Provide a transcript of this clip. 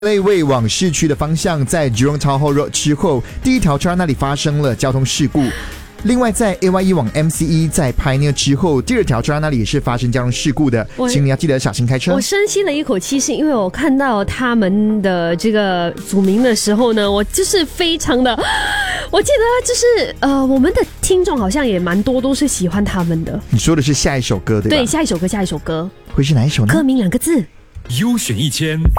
类位往市区的方向，在 Jurong Town Hall Road 之后，第一条车那里发生了交通事故。另外，在 AYE 往 MCE 在 Pioneer 之后，第二条车那里也是发生交通事故的，请你要记得小心开车。 我深吸了一口气，是因为我看到他们的这个组名的时候呢，我就是非常的，我记得就是我们的听众好像也蛮多都是喜欢他们的。 你说的是下一首歌对吧？ 对，下一首歌，会是哪一首呢？ 歌名2个字。 优选1000